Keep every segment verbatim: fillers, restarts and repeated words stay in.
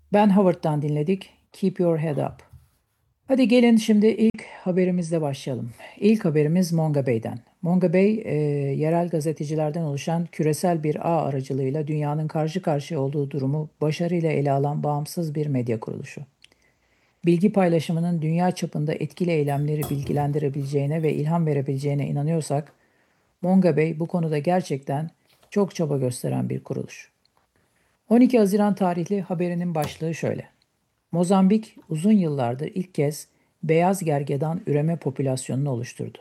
Ben Howard'dan dinledik. Keep Your Head Up. Hadi gelin şimdi ilk haberimizle başlayalım. İlk haberimiz Monga Bay'den. Monga Bay, e, yerel gazetecilerden oluşan küresel bir ağ aracılığıyla dünyanın karşı karşıya olduğu durumu başarıyla ele alan bağımsız bir medya kuruluşu. Bilgi paylaşımının dünya çapında etkili eylemleri bilgilendirebileceğine ve ilham verebileceğine inanıyorsak, Monga Bay bu konuda gerçekten çok çaba gösteren bir kuruluş. on iki Haziran tarihli haberinin başlığı şöyle. Mozambik uzun yıllardır ilk kez beyaz gergedan üreme popülasyonunu oluşturdu.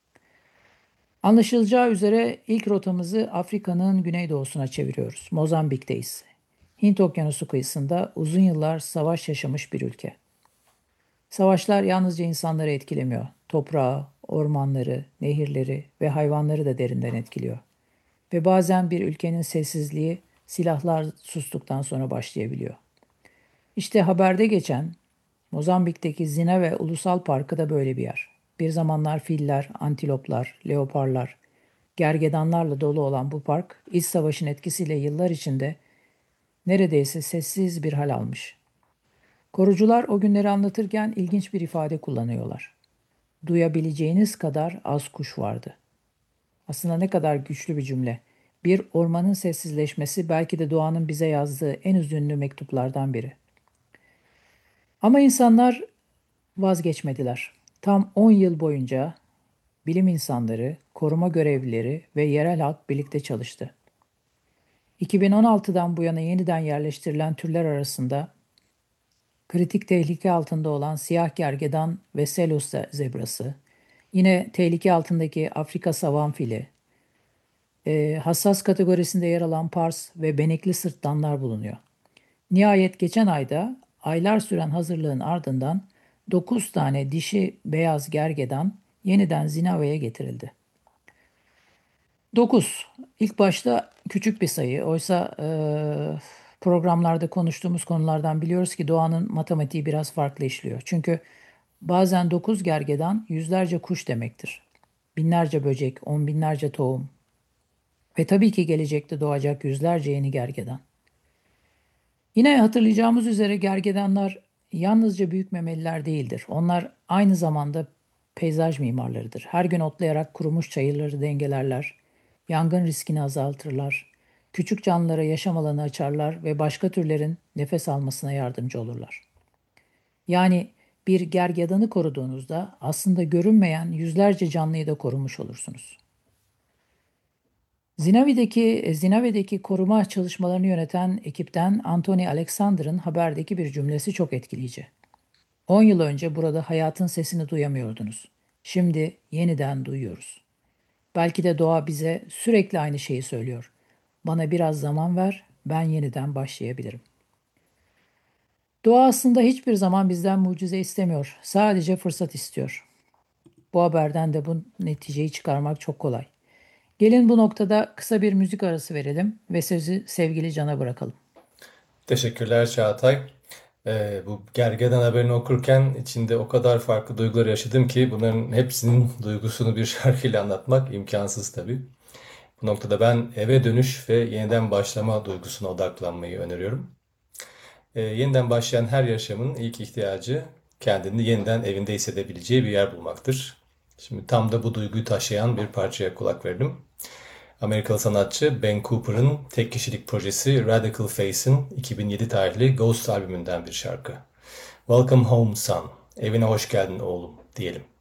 Anlaşılacağı üzere ilk rotamızı Afrika'nın güneydoğusuna çeviriyoruz. Mozambik'teyiz. Hint Okyanusu kıyısında uzun yıllar savaş yaşamış bir ülke. Savaşlar yalnızca insanları etkilemiyor. Toprağı, ormanları, nehirleri ve hayvanları da derinden etkiliyor. Ve bazen bir ülkenin sessizliği silahlar sustuktan sonra başlayabiliyor. İşte haberde geçen Mozambik'teki Zinave Ulusal Parkı da böyle bir yer. Bir zamanlar filler, antiloplar, leoparlar, gergedanlarla dolu olan bu park, İç Savaş'ın etkisiyle yıllar içinde neredeyse sessiz bir hal almış. Korucular o günleri anlatırken ilginç bir ifade kullanıyorlar. Duyabileceğiniz kadar az kuş vardı. Aslında ne kadar güçlü bir cümle. Bir ormanın sessizleşmesi belki de doğanın bize yazdığı en üzünlü mektuplardan biri. Ama insanlar vazgeçmediler. Tam on yıl boyunca bilim insanları, koruma görevlileri ve yerel halk birlikte çalıştı. iki bin on altıdan bu yana yeniden yerleştirilen türler arasında kritik tehlike altında olan siyah gergedan ve Selous zebrası, yine tehlike altındaki Afrika savan fili, e, hassas kategorisinde yer alan pars ve benekli sırtlanlar bulunuyor. Nihayet geçen ayda aylar süren hazırlığın ardından dokuz tane dişi beyaz gergedan yeniden Zinave'ye getirildi. Dokuz. İlk başta küçük bir sayı. Oysa e, programlarda konuştuğumuz konulardan biliyoruz ki doğanın matematiği biraz farklı işliyor. Çünkü bazen dokuz gergedan yüzlerce kuş demektir. Binlerce böcek, on binlerce tohum ve tabii ki gelecekte doğacak yüzlerce yeni gergedan. Yine hatırlayacağımız üzere gergedanlar yalnızca büyük memeliler değildir. Onlar aynı zamanda peyzaj mimarlarıdır. Her gün otlayarak kurumuş çayırları dengelerler, yangın riskini azaltırlar, küçük canlılara yaşam alanı açarlar ve başka türlerin nefes almasına yardımcı olurlar. Yani bir gergedanı koruduğunuzda aslında görünmeyen yüzlerce canlıyı da korumuş olursunuz. Zinavi'deki, Zinave'deki koruma çalışmalarını yöneten ekipten Anthony Alexander'ın haberdeki bir cümlesi çok etkileyici. On yıl önce burada hayatın sesini duyamıyordunuz. Şimdi yeniden duyuyoruz. Belki de doğa bize sürekli aynı şeyi söylüyor. Bana biraz zaman ver, ben yeniden başlayabilirim. Doğa aslında hiçbir zaman bizden mucize istemiyor. Sadece fırsat istiyor. Bu haberden de bu neticeyi çıkarmak çok kolay. Gelin bu noktada kısa bir müzik arası verelim ve sözü sevgili Can'a bırakalım. Teşekkürler Çağatay. Ee, bu gergedan haberini okurken içinde o kadar farklı duygular yaşadım ki bunların hepsinin duygusunu bir şarkıyla anlatmak imkansız tabii. Bu noktada ben eve dönüş ve yeniden başlama duygusuna odaklanmayı öneriyorum. Ee, yeniden başlayan her yaşamın ilk ihtiyacı kendini yeniden evinde hissedebileceği bir yer bulmaktır. Şimdi tam da bu duyguyu taşıyan bir parçaya kulak verdim. Amerikalı sanatçı Ben Cooper'ın tek kişilik projesi Radical Face'in iki bin yedi tarihli Ghost albümünden bir şarkı. Welcome home son, evine hoş geldin oğlum diyelim.